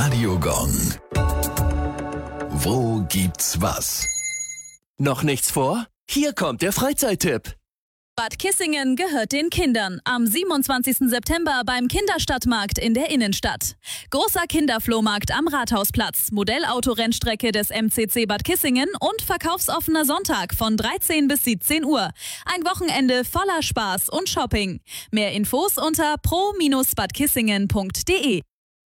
Radio Gong. Wo gibt's was? Noch nichts vor? Hier kommt der Freizeittipp. Bad Kissingen gehört den Kindern. Am 27. September beim Kinderstadtmarkt in der Innenstadt. Großer Kinderflohmarkt am Rathausplatz, Modellautorennstrecke des MCC Bad Kissingen und verkaufsoffener Sonntag von 13 bis 17 Uhr. Ein Wochenende voller Spaß und Shopping. Mehr Infos unter pro-badkissingen.de.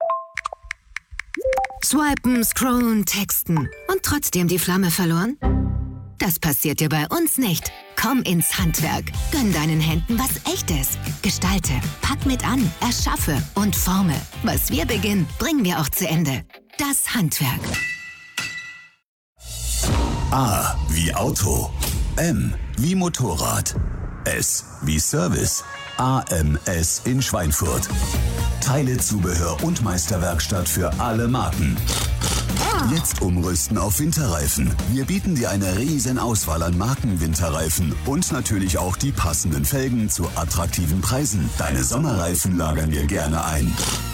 Swipen, scrollen, texten und trotzdem die Flamme verloren? Das passiert dir bei uns nicht. Komm ins Handwerk. Gönn deinen Händen was Echtes. Gestalte, pack mit an, erschaffe und forme. Was wir beginnen, bringen wir auch zu Ende. Das Handwerk. A wie Auto. M wie Motorrad. S wie Service. AMS in Schweinfurt. Teile, Zubehör und Meisterwerkstatt für alle Marken. Jetzt umrüsten auf Winterreifen. Wir bieten dir eine riesen Auswahl an Marken-Winterreifen und natürlich auch die passenden Felgen zu attraktiven Preisen. Deine Sommerreifen lagern wir gerne ein.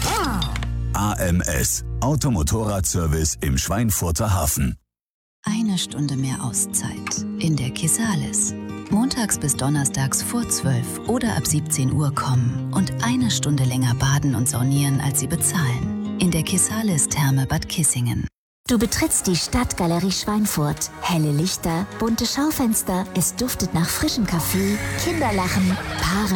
AMS, Automotorradservice im Schweinfurter Hafen. Eine Stunde mehr Auszeit in der Kisales. Montags bis donnerstags vor 12 oder ab 17 Uhr kommen und eine Stunde länger baden und saunieren, als Sie bezahlen. In der Kisales Therme Bad Kissingen. Du betrittst die Stadtgalerie Schweinfurt. Helle Lichter, bunte Schaufenster, es duftet nach frischem Kaffee, Kinderlachen, Paare